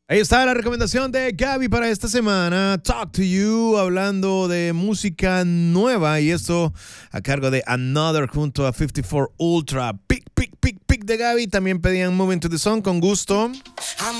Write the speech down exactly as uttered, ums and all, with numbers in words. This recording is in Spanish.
Ahí está la recomendación de Gaby para esta semana. Talk to You, hablando de música nueva. Y esto a cargo de Another junto a cincuenta y cuatro Ultra. Pick, pick, pick, pick de Gaby. También pedían Moving to the Sun con gusto.